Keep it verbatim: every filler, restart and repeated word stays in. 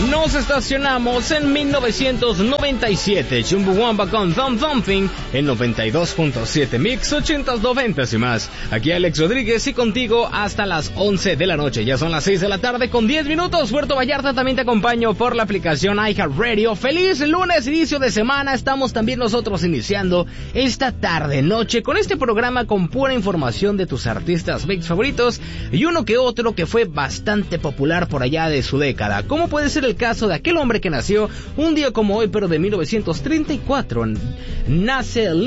Nos estacionamos en mil novecientos noventa y siete, Chumbawamba con Thumb Thumping en noventa y dos punto siete Mix, ochentas, noventas y más. Aquí Alex Rodríguez y contigo hasta las once de la noche. Ya son las seis de la tarde con diez minutos. Puerto Vallarta también te acompaño por la aplicación iHeartRadio. Feliz lunes, inicio de semana. Estamos también nosotros iniciando esta tarde noche con este programa con pura información de tus artistas mix favoritos y uno que otro que fue bastante popular por allá de su década. ¿Cómo puede ser el caso de aquel hombre que nació un día como hoy, pero de mil novecientos treinta y cuatro? Nace